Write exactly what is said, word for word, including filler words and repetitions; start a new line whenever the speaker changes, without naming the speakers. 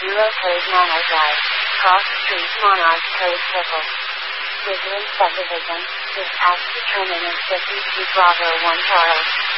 zero Code Manor Drive, Cross Street Monarch Code Circle. Woodland Subdivision, dispatch to terminus fifty-two Bravo one Charles.